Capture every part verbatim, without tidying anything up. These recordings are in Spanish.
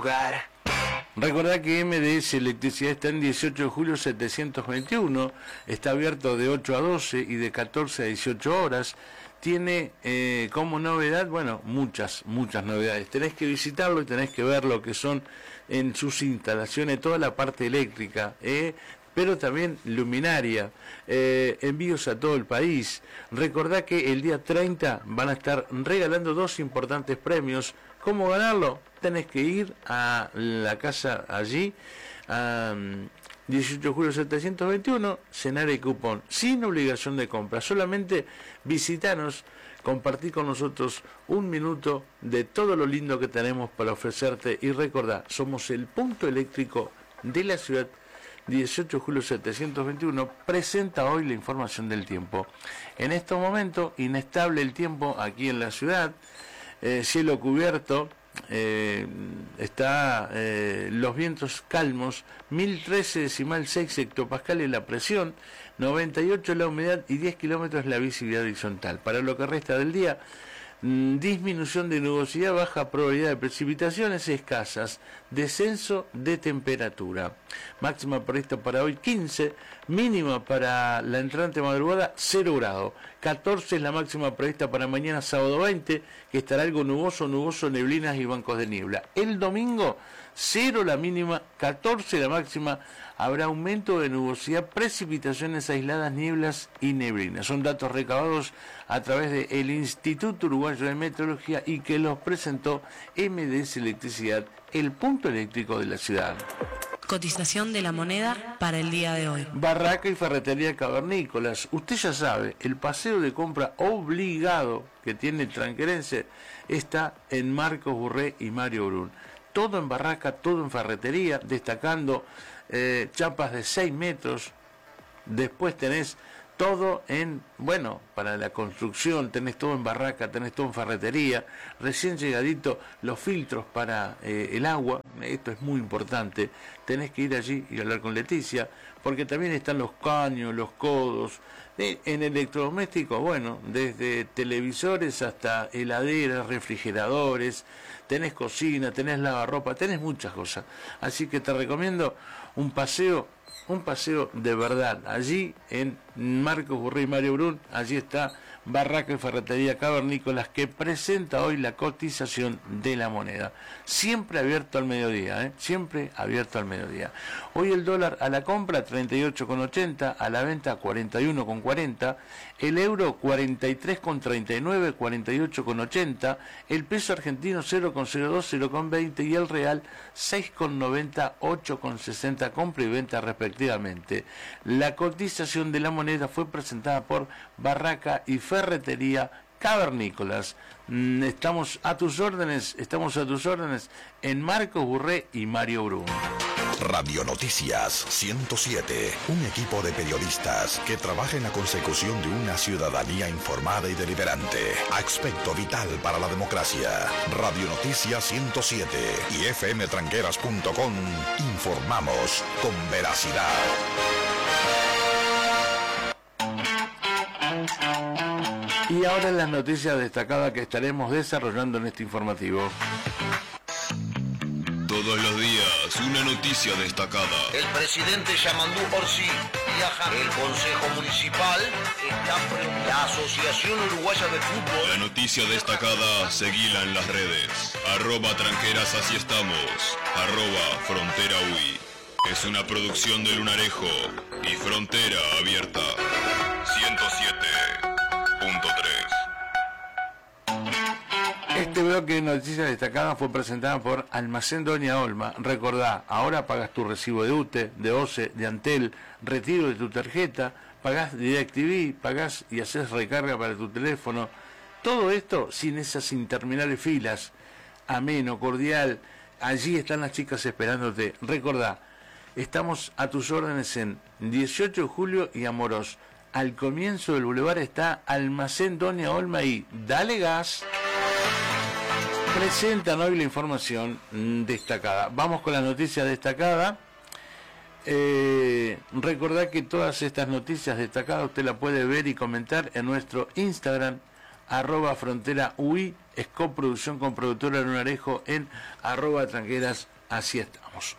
lugar. Recordá que M D S Electricidad está en dieciocho de julio setecientos veintiuno, está abierto de ocho a doce y de catorce a dieciocho horas. Tiene eh, como novedad, bueno, muchas, muchas novedades. Tenés que visitarlo y tenés que ver lo que son en sus instalaciones, toda la parte eléctrica, eh, pero también luminaria, eh, envíos a todo el país. Recordá que el día treinta van a estar regalando dos importantes premios. ¿Cómo ganarlo? Tenés que ir a la casa allí, a dieciocho de julio setecientos veintiuno, cenar el cupón, sin obligación de compra, solamente visitanos, compartí con nosotros un minuto de todo lo lindo que tenemos para ofrecerte y recordá, somos el punto eléctrico de la ciudad. dieciocho de julio setecientos veintiuno presenta hoy la información del tiempo. En estos momentos, inestable el tiempo aquí en la ciudad, eh, cielo cubierto, eh, está eh, los vientos calmos, mil trece decimal seis hectopascales la presión, noventa y ocho la humedad y diez kilómetros la visibilidad horizontal. Para lo que resta del día, disminución de nubosidad, baja probabilidad de precipitaciones escasas, descenso de temperatura. Máxima prevista para hoy quince, mínima para la entrante madrugada cero grado. catorce es la máxima prevista para mañana sábado veinte, que estará algo nuboso, nuboso, neblinas y bancos de niebla. El domingo cero la mínima, catorce la máxima, habrá aumento de nubosidad, precipitaciones aisladas, nieblas y neblinas. Son datos recabados a través del Instituto Uruguayo de Meteorología y que los presentó M D S Electricidad, el punto eléctrico de la ciudad. Cotización de la moneda para el día de hoy. Barraca y Ferretería Cavernícolas. Usted ya sabe, el paseo de compra obligado que tiene el tranquerense está en Marcos Burré y Mario Brun. Todo en barraca, todo en ferretería, destacando eh, chapas de seis metros. Después tenés todo en, bueno, para la construcción, tenés todo en barraca, tenés todo en ferretería. Recién llegadito los filtros para eh, el agua, esto es muy importante. Tenés que ir allí y hablar con Leticia, porque también están los caños, los codos. Eh, en electrodomésticos, bueno, desde televisores hasta heladeras, refrigeradores, tenés cocina, tenés lavarropa, tenés muchas cosas. Así que te recomiendo un paseo, un paseo de verdad. Allí en Marcos Burré y Mario Brun, allí está Barraca y Ferretería Cavernícolas, que presenta hoy la cotización de la moneda. Siempre abierto al mediodía, ¿eh? Siempre abierto al mediodía. Hoy el dólar a la compra treinta y ocho con ochenta, a la venta cuarenta y uno con cuarenta, el euro cuarenta y tres con treinta y nueve, cuarenta y ocho con ochenta, el peso argentino cero con cero dos, cero con veinte y el real seis con noventa, ocho con sesenta, compra y venta respectivamente. La cotización de la moneda fue presentada por Barraca y Ferretería Cavernícolas. Estamos a tus órdenes, estamos a tus órdenes en Marcos Burré y Mario Brun. Radio Noticias ciento siete, un equipo de periodistas que trabaja en la consecución de una ciudadanía informada y deliberante. Aspecto vital para la democracia. Radio Noticias ciento siete y f m tranqueras punto com. Informamos con veracidad. Y ahora las noticias destacadas que estaremos desarrollando en este informativo. Todos los días, una noticia destacada. El presidente Yamandú Orsi viaja. El Consejo Municipal está pre... La Asociación Uruguaya de Fútbol. La noticia destacada, seguila en las redes. Arroba tranqueras, así estamos. Arroba frontera U I. Es una producción de Lunarejo y Frontera Abierta. ciento siete punto tres. Este bloque de noticias destacadas fue presentada por Almacén Doña Olma. Recordá, ahora pagas tu recibo de U T E, de O C E, de Antel, retiro de tu tarjeta, pagás DirecTV, pagás y haces recarga para tu teléfono. Todo esto sin esas interminables filas. Ameno, cordial. Allí están las chicas esperándote. Recordá, estamos a tus órdenes en dieciocho de julio y Amorós. Al comienzo del bulevar está Almacén Doña Olma y dale gas. Presentan hoy la información destacada. Vamos con la noticia destacada. Eh, recordad que todas estas noticias destacadas usted la puede ver y comentar en nuestro Instagram, arroba frontera UI, es coproducción con productora Lunarejo en arroba tranqueras así estamos.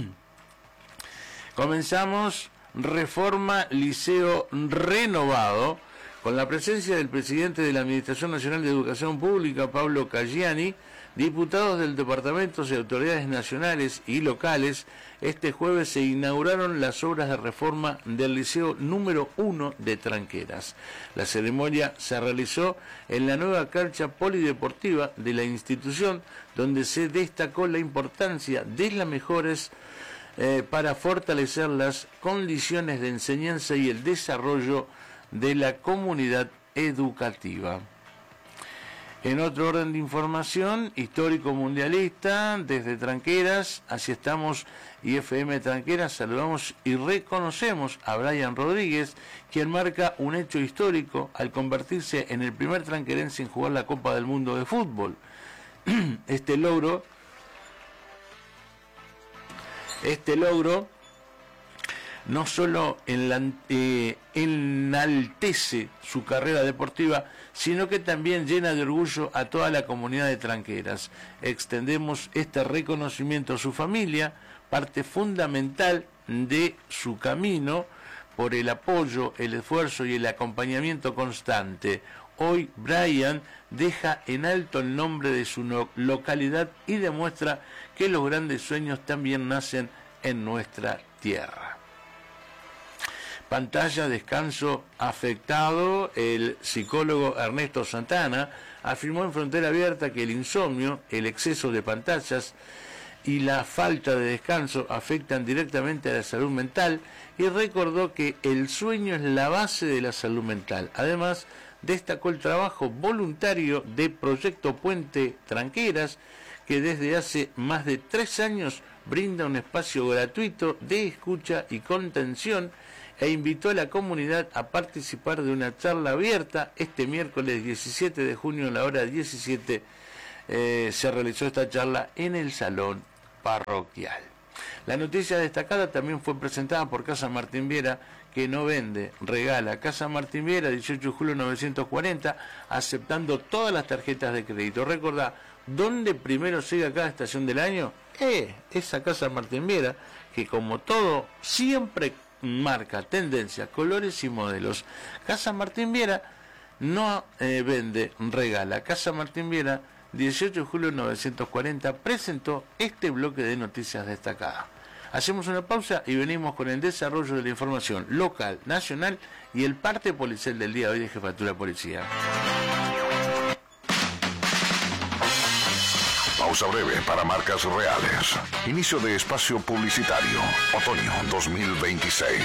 Comenzamos Reforma Liceo Renovado, con la presencia del presidente de la Administración Nacional de Educación Pública, Pablo Caggiani, diputados del departamento y autoridades nacionales y locales. Este jueves se inauguraron las obras de reforma del Liceo número uno de Tranqueras. La ceremonia se realizó en la nueva cancha polideportiva de la institución, donde se destacó la importancia de las mejoras eh, para fortalecer las condiciones de enseñanza y el desarrollo de la comunidad educativa. En otro orden de información, histórico mundialista, desde Tranqueras, así estamos, y F M Tranqueras, saludamos y reconocemos a Brian Rodríguez, quien marca un hecho histórico al convertirse en el primer tranquerense en jugar la Copa del Mundo de Fútbol. Este logro, este logro, no solo eh, enaltece su carrera deportiva, sino que también llena de orgullo a toda la comunidad de Tranqueras. Extendemos este reconocimiento a su familia, parte fundamental de su camino, por el apoyo, el esfuerzo y el acompañamiento constante. Hoy Brian deja en alto el nombre de su no- localidad y demuestra que los grandes sueños también nacen en nuestra tierra. Pantalla, descanso afectado. El psicólogo Ernesto Santana afirmó en Frontera Abierta que el insomnio, el exceso de pantallas y la falta de descanso afectan directamente a la salud mental, y recordó que el sueño es la base de la salud mental. Además, destacó el trabajo voluntario de Proyecto Puente Tranqueras, que desde hace más de tres años brinda un espacio gratuito de escucha y contención, e invitó a la comunidad a participar de una charla abierta. Este miércoles diecisiete de junio a la hora diecisiete eh, se realizó esta charla en el Salón Parroquial. La noticia destacada también fue presentada por Casa Martín Viera, que no vende, regala. Casa Martín Viera, dieciocho de julio mil novecientos cuarenta, aceptando todas las tarjetas de crédito. Recordá, ¿dónde primero llega cada estación del año? Eh, esa Casa Martín Viera, que como todo, siempre marca tendencia, colores y modelos. Casa Martín Viera no eh, vende, regala. Casa Martín Viera, dieciocho de julio de mil novecientos cuarenta, presentó este bloque de noticias destacadas. Hacemos una pausa y venimos con el desarrollo de la información local, nacional y el parte policial del día de hoy de Jefatura de Policía. Pausa breve para marcas reales. Inicio de espacio publicitario. Otoño dos mil veintiséis.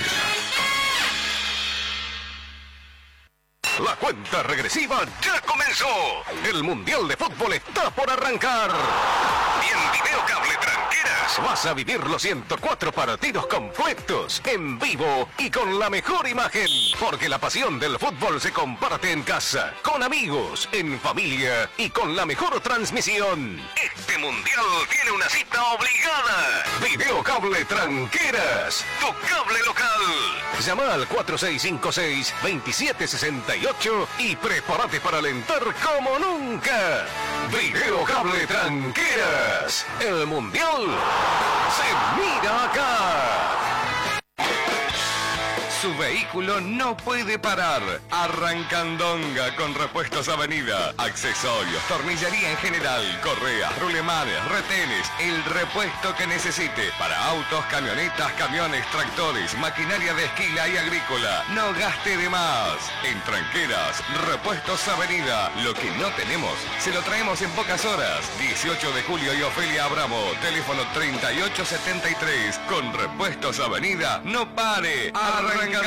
La cuenta regresiva ya comenzó. El Mundial de Fútbol está por arrancar. Y en Videocable Tranqueras vas a vivir los ciento cuatro partidos completos, en vivo y con la mejor imagen. Porque la pasión del fútbol se comparte en casa, con amigos, en familia y con la mejor transmisión. Este Mundial tiene una cita obligada. Videocable Tranqueras, tu cable local. Llama al cuatro seis cinco seis, dos siete seis ocho y prepárate para alentar como nunca. Videocable Tranqueras, el Mundial se mira acá. Su vehículo no puede parar. Arrancandonga con Repuestos Avenida. Accesorios, tornillería en general, correas, rulemanes, retenes, el repuesto que necesite para autos, camionetas, camiones, tractores, maquinaria de esquila y agrícola. No gaste de más. En Tranqueras, Repuestos Avenida. Lo que no tenemos, se lo traemos en pocas horas. dieciocho de julio y Ofelia Abramo. Teléfono treinta y ocho setenta y tres. Con Repuestos Avenida, no pare. Arranca.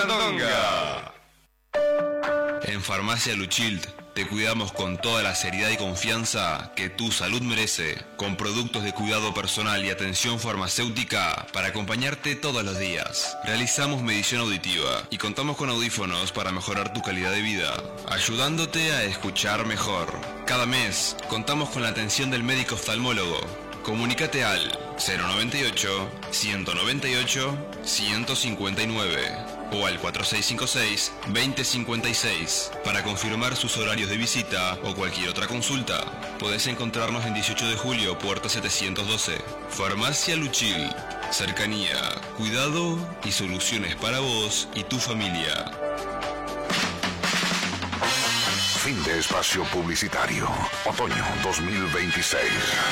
En Farmacia Luchild te cuidamos con toda la seriedad y confianza que tu salud merece, con productos de cuidado personal y atención farmacéutica para acompañarte todos los días. Realizamos medición auditiva y contamos con audífonos para mejorar tu calidad de vida, ayudándote a escuchar mejor. Cada mes contamos con la atención del médico oftalmólogo. Comunícate al cero noventa y ocho, ciento noventa y ocho, ciento cincuenta y nueve o al cuatro seis cinco seis, veinte cincuenta y seis. Para confirmar sus horarios de visita o cualquier otra consulta, podés encontrarnos en dieciocho de julio, puerta setecientos doce. Farmacia Luchil. Cercanía, cuidado y soluciones para vos y tu familia. Fin de espacio publicitario. Otoño dos mil veintiséis.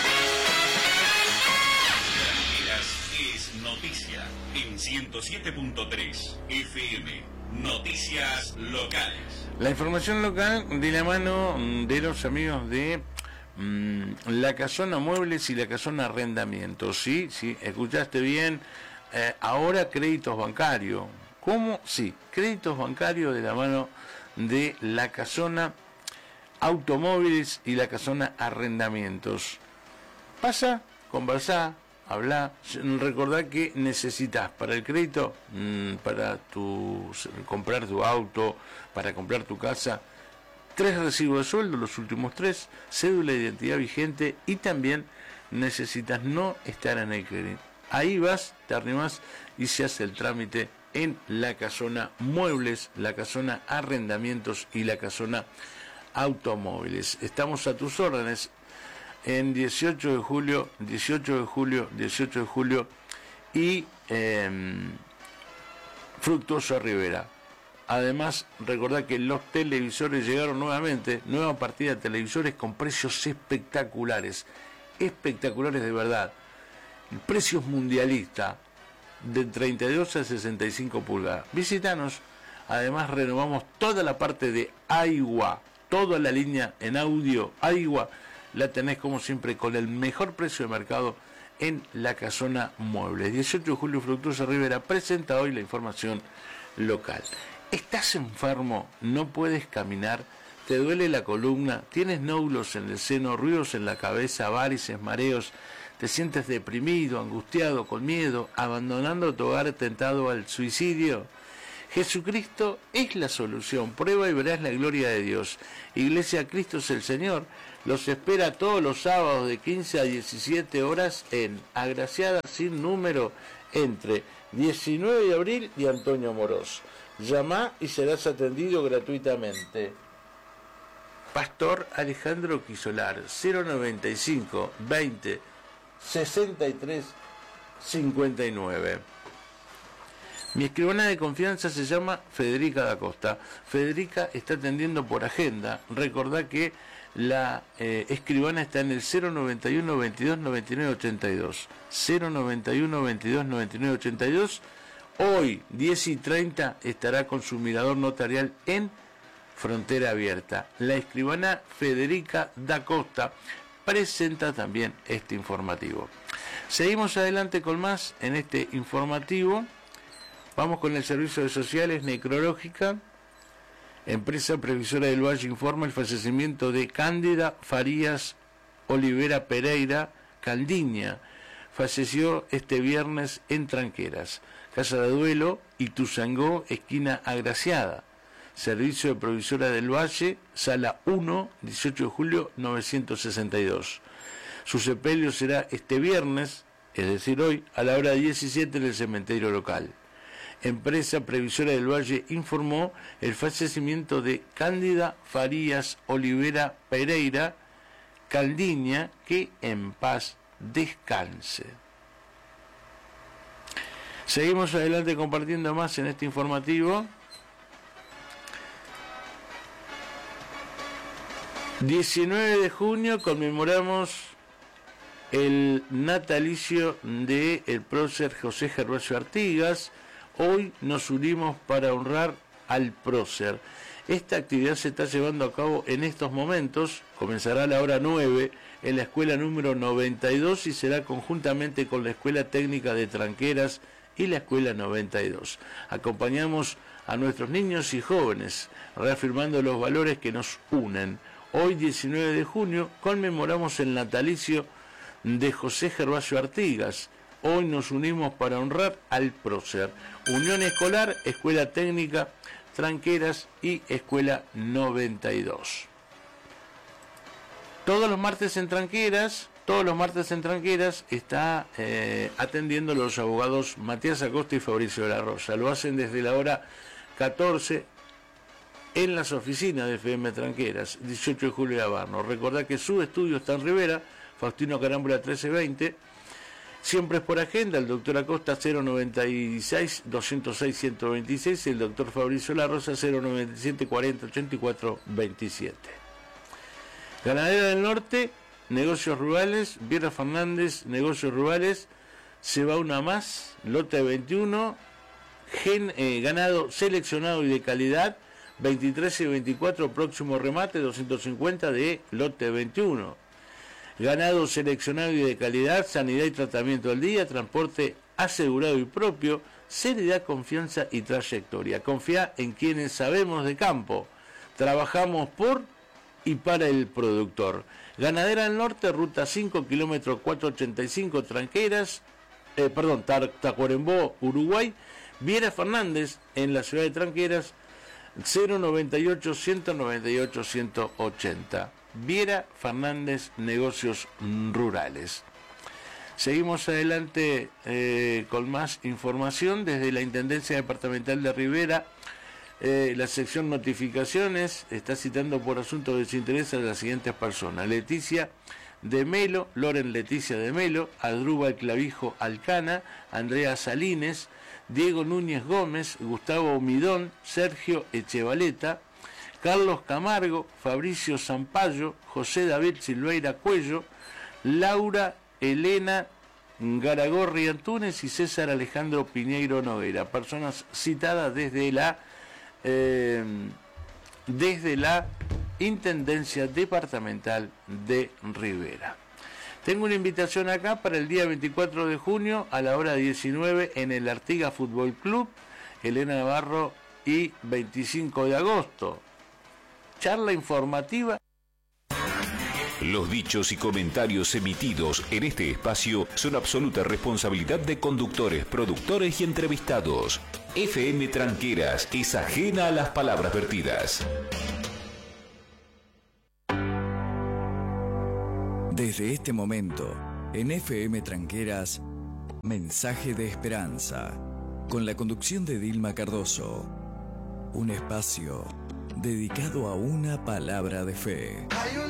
Es noticia en ciento siete punto tres F M. Noticias locales. La información local de la mano de los amigos de mmm, La Casona Muebles y La Casona Arrendamientos. Sí, sí, escuchaste bien. Eh, ahora créditos bancarios. ¿Cómo? Sí, créditos bancarios de la mano de La Casona Automóviles y La Casona Arrendamientos. Pasa, conversá, hablá, recordá que necesitas para el crédito, mmm, para tu, comprar tu auto, para comprar tu casa, tres recibos de sueldo, los últimos tres, cédula de identidad vigente y también necesitas no estar en el crédito. Ahí vas, te arrimás y se hace el trámite en La Casona Muebles, La Casona Arrendamientos y La Casona Automóviles. Estamos a tus órdenes en dieciocho de julio, dieciocho de julio, dieciocho de julio y eh, Fructuoso Rivera. Además, recordá que los televisores llegaron nuevamente, nueva partida de televisores con precios espectaculares, espectaculares de verdad. Precios mundialistas de treinta y dos a sesenta y cinco pulgadas. Visítanos. Además, renovamos toda la parte de Aigua, toda la línea en audio Aigua. La tenés como siempre con el mejor precio de mercado en La Casona Muebles. dieciocho de julio, Fructuoso Rivera presenta hoy la información local. ¿Estás enfermo? ¿No puedes caminar? ¿Te duele la columna? ¿Tienes nódulos en el seno, ruidos en la cabeza, varices, mareos? ¿Te sientes deprimido, angustiado, con miedo, abandonando tu hogar tentado al suicidio? Jesucristo es la solución. Prueba y verás la gloria de Dios. Iglesia Cristo es el Señor. Los espera todos los sábados de quince a diecisiete horas en Agraciada sin número entre diecinueve de abril y Antonio Morós. Llama y serás atendido gratuitamente. Pastor Alejandro Quisolar, cero noventa y cinco, veinte, sesenta y tres, cincuenta y nueve. Mi escribana de confianza se llama Federica da Costa. Federica está atendiendo por agenda. Recordá que la eh, escribana está en el cero noventa y uno, veintidós, noventa y nueve, ochenta y dos. cero noventa y uno, veintidós, noventa y nueve, ochenta y dos. Hoy, diez y treinta, estará con su mirador notarial en Frontera Abierta. La escribana Federica da Costa presenta también este informativo. Seguimos adelante con más en este informativo. Vamos con el Servicio de Sociales Necrológica. Empresa Previsora del Valle informa el fallecimiento de Cándida Farías Olivera Pereira Caldiña. Falleció este viernes en Tranqueras. Casa de Duelo, Ituzangó, esquina Agraciada. Servicio de Provisora del Valle, Sala uno, dieciocho de julio, novecientos sesenta y dos. Su sepelio será este viernes, es decir hoy, a la hora diecisiete en el cementerio local. Empresa Previsora del Valle informó el fallecimiento de Cándida Farías Olivera Pereira Caldiña, que en paz descanse. Seguimos adelante compartiendo más en este informativo. diecinueve de junio conmemoramos el natalicio de el prócer José Gervasio Artigas. Hoy nos unimos para honrar al prócer. Esta actividad se está llevando a cabo en estos momentos. Comenzará a la hora nueve en la escuela número noventa y dos y será conjuntamente con la Escuela Técnica de Tranqueras y la Escuela noventa y dos. Acompañamos a nuestros niños y jóvenes, reafirmando los valores que nos unen. Hoy, diecinueve de junio, conmemoramos el natalicio de José Gervasio Artigas. Hoy nos unimos para honrar al prócer. Unión Escolar, Escuela Técnica, Tranqueras y Escuela noventa y dos. Todos los martes en Tranqueras, Todos los martes en Tranqueras está eh, atendiendo los abogados Matías Acosta y Fabricio de la Rosa. Lo hacen desde la hora catorce en las oficinas de F M Tranqueras, dieciocho de julio de Abarno. Recordá que su estudio está en Rivera, Faustino Carámbula trece veinte. Siempre es por agenda, el doctor Acosta cero noventa y seis, doscientos seis, ciento veintiséis y el doctor Fabricio de la Rosa cero noventa y siete, cuarenta, ochenta y cuatro, veintisiete. Ganadera del Norte, Negocios Rurales, Viera Fernández, Negocios Rurales, se va una más, lote veintiuno, gen, eh, ganado seleccionado y de calidad, veintitrés y veinticuatro, próximo remate, doscientos cincuenta de lote veintiuno. Ganado seleccionado y de calidad, sanidad y tratamiento al día, transporte asegurado y propio, seriedad, confianza y trayectoria. Confía en quienes sabemos de campo, trabajamos por y para el productor. Ganadera del Norte, ruta cinco, kilómetro cuatrocientos ochenta y cinco, Tranqueras, eh, perdón, Tacuarembó, Uruguay. Viera Fernández, en la ciudad de Tranqueras, cero noventa y ocho, ciento noventa y ocho, ciento ochenta. Viera Fernández, Negocios Rurales. Seguimos adelante eh, con más información desde la Intendencia Departamental de Rivera. Eh, la sección notificaciones está citando por asunto de desinterés a las siguientes personas: Leticia de Melo, Loren Leticia de Melo, Adrúbal Clavijo Alcana, Andrea Salines, Diego Núñez Gómez, Gustavo Midón, Sergio Echevaleta, Carlos Camargo, Fabricio Zampayo, José David Silveira Cuello, Laura Elena Garagorri Antunes y César Alejandro Piñeiro Noguera, personas citadas desde la Eh, desde la Intendencia Departamental de Rivera. Tengo una invitación acá para el día veinticuatro de junio a la hora diecinueve en el Artigas Fútbol Club, Elena Navarro, y veinticinco de agosto. Charla informativa. Los dichos y comentarios emitidos en este espacio son absoluta responsabilidad de conductores, productores y entrevistados. F M Tranqueras es ajena a las palabras vertidas. Desde este momento, en F M Tranqueras, Mensaje de Esperanza, con la conducción de Dilma Cardoso. Un espacio dedicado a una palabra de fe.